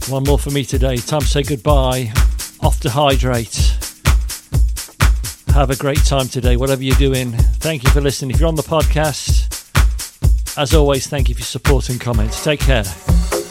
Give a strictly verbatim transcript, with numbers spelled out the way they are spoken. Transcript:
One more for me today. Time to say goodbye. Off to hydrate. Have a great time today, whatever you're doing. Thank you for listening. If you're on the podcast, as always, thank you for your support and comments. Take care.